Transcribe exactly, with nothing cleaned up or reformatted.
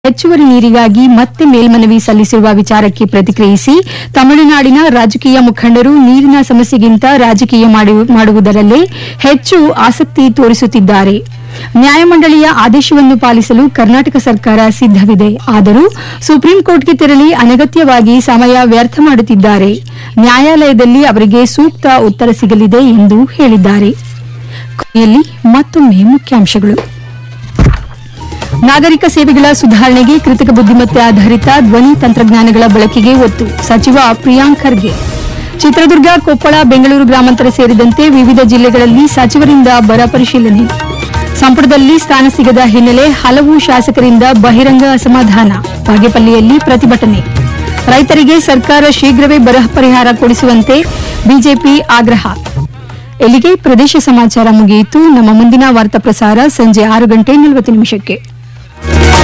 ಹೆಚ್ಚುವರಿ ನೀರಿಗಾಗಿ ಮತ್ತೆ ಮೇಲ್ಮನವಿ ಸಲ್ಲಿಸಿರುವ ವಿಚಾರಕ್ಕೆ ಪ್ರತಿಕ್ರಿಯಿಸಿ ತಮಿಳುನಾಡಿನ ರಾಜಕೀಯ ಮುಖಂಡರು ನೀರಿನ ಸಮಸ್ಯೆಗಿಂತ ರಾಜಕೀಯ ಮಾಡುವುದರಲ್ಲೇ ಹೆಚ್ಚು ಆಸಕ್ತಿ ತೋರಿಸುತ್ತಿದ್ದಾರೆ. ನ್ಯಾಯಮಂಡಳಿಯ ಆದೇಶವನ್ನು ಪಾಲಿಸಲು ಕರ್ನಾಟಕ ಸರ್ಕಾರ ಸಿದ್ದವಿದೆ. ಆದರೂ ಸುಪ್ರೀಂ ಕೋರ್ಟ್ಗೆ ತೆರಳಿ ಅನಗತ್ಯವಾಗಿ ಸಮಯ ವ್ಯರ್ಥ ಮಾಡುತ್ತಿದ್ದಾರೆ. ನ್ಯಾಯಾಲಯದಲ್ಲಿ ಅವರಿಗೆ ಸೂಕ್ತ ಉತ್ತರ ಸಿಗಲಿದೆ ಎಂದು ಹೇಳಿದ್ದಾರೆ. ಕೊನೆಯಲ್ಲಿ ಮತ್ತೊಮ್ಮೆ ಮುಖ್ಯಾಂಶಗಳು. ನಾಗರಿಕ ಸೇವೆಗಳ ಸುಧಾರಣೆಗೆ ಕೃತಕ ಬುದ್ದಿಮತ್ತೆ ಆಧಾರಿತ ಧ್ವನಿ ತಂತ್ರಜ್ಞಾನಗಳ ಬಳಕೆಗೆ ಒತ್ತು ಸಚಿವ ಪ್ರಿಯಾಂಕ್ ಖರ್ಗೆ. ಚಿತ್ರದುರ್ಗ, ಕೊಪ್ಪಳ, ಬೆಂಗಳೂರು ಗ್ರಾಮಾಂತರ ಸೇರಿದಂತೆ ವಿವಿಧ ಜಿಲ್ಲೆಗಳಲ್ಲಿ ಸಚಿವರಿಂದ ಬರ ಪರಿಶೀಲನೆ. ಸಂಪುಟದಲ್ಲಿ ಸ್ಥಾನ ಸಿಗದ ಹಿನ್ನೆಲೆ ಹಲವು ಶಾಸಕರಿಂದ ಬಹಿರಂಗ ಅಸಮಾಧಾನ. ಬಾಗೇಪಲ್ಲಿಯಲ್ಲಿ ಪ್ರತಿಭಟನೆ. ರೈತರಿಗೆ ಸರ್ಕಾರ ಶೀಘ್ರವೇ ಬರ ಪರಿಹಾರ ಕೊಡಿಸುವಂತೆ ಬಿಜೆಪಿ ಆಗ್ರಹ. ಇಲ್ಲಿಗೆ ಪ್ರದೇಶ ಸಮಾಚಾರ ಮುಗಿಯಿತು. ನಮ್ಮ ಮುಂದಿನ ವಾರ್ತಾ ಪ್ರಸಾರ ಸಂಜೆ ಆರು ಗಂಟೆ ನಲವತ್ತು ನಿಮಿಷಕ್ಕೆ.